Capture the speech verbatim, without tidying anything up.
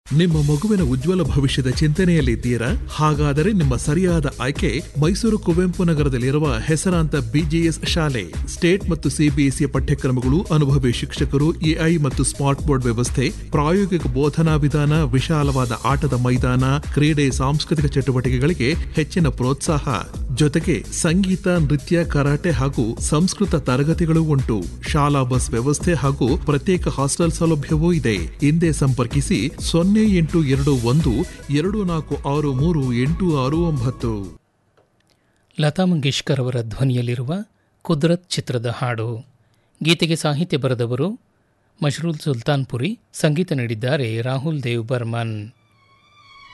ನಿಮ್ಮ ಮಗುವಿನ ಉಜ್ವಲ ಭವಿಷ್ಯದ ಚಿಂತನೆಯಲ್ಲಿದ್ದೀರಾ? ಹಾಗಾದರೆ ನಿಮ್ಮ ಸರಿಯಾದ ಆಯ್ಕೆ ಮೈಸೂರು ಕುವೆಂಪು ನಗರದಲ್ಲಿರುವ ಹೆಸರಾಂತ ಬಿಜಿಎಸ್ ಶಾಲೆ. ಸ್ಟೇಟ್ ಮತ್ತು ಸಿಬಿಎಸ್ಇ ಪಠ್ಯಕ್ರಮಗಳು, ಅನುಭವಿ ಶಿಕ್ಷಕರು, ಎಐ ಮತ್ತು ಸ್ಮಾರ್ಟ್ ಬೋರ್ಡ್ ವ್ಯವಸ್ಥೆ, ಪ್ರಾಯೋಗಿಕ ಬೋಧನಾ ವಿಧಾನ, ವಿಶಾಲವಾದ ಆಟದ ಮೈದಾನ, ಕ್ರೀಡೆ, ಸಾಂಸ್ಕೃತಿಕ ಚಟುವಟಿಕೆಗಳಿಗೆ ಹೆಚ್ಚಿನ ಪ್ರೋತ್ಸಾಹ. ಜೊತೆಗೆ ಸಂಗೀತ, ನೃತ್ಯ, ಕರಾಟೆ ಹಾಗೂ ಸಂಸ್ಕೃತ ತರಗತಿಗಳು ಉಂಟು. ಶಾಲಾ ಬಸ್ ವ್ಯವಸ್ಥೆ ಹಾಗೂ ಪ್ರತ್ಯೇಕ ಹಾಸ್ಟೆಲ್ ಸೌಲಭ್ಯವೂ ಇದೆ. ಹಿಂದೆ ಸಂಪರ್ಕಿಸಿ ಸೊನ್ನೆ ಎಂಟು ಎರಡು ಒಂದು ಎರಡು ನಾಲ್ಕು ಆರು ಮೂರು ಎಂಟು ಆರು ಒಂಬತ್ತು. ಲತಾ ಮಂಗೇಶ್ಕರ್ ಅವರ ಧ್ವನಿಯಲ್ಲಿರುವ ಕುದ್ರತ್ ಚಿತ್ರದ ಹಾಡು. ಗೀತೆಗೆ ಸಾಹಿತ್ಯ ಬರೆದವರು ಮಶ್ರೂಲ್ ಸುಲ್ತಾನ್ಪುರಿ, ಸಂಗೀತ ನೀಡಿದ್ದಾರೆ ರಾಹುಲ್ ದೇವ್ ಬರ್ಮನ್.